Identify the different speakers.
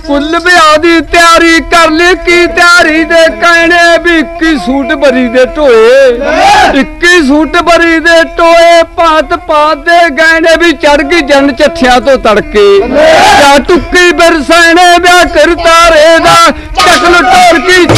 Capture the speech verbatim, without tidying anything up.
Speaker 1: कुल ब्याह दी तैयारी कर ली की तैयारी दे कहने भी इक्की सूट भरी दे टोए इक्की सूट भरी दे टोए पात पात दे गहने भी चढ़ गई जन चठिया तो तड़के जा टुक्की बिरसैने ब्याह करता रेदा चकल टोर की